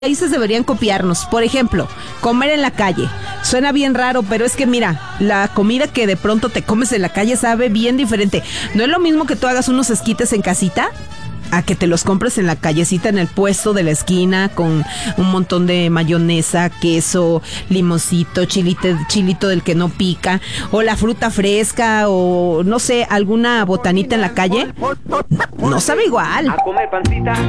países deberían copiarnos. Por ejemplo, comer en la calle. Suena bien raro, pero es que mira, la comida que de pronto te comes en la calle sabe bien diferente. No es lo mismo que tú hagas unos esquites en casita a que te los compres en la callecita, en el puesto de la esquina, con un montón de mayonesa, queso, limoncito, chilito del que no pica, o la fruta fresca, o no sé, alguna botanita en la calle. No sabe igual. A comer pancita.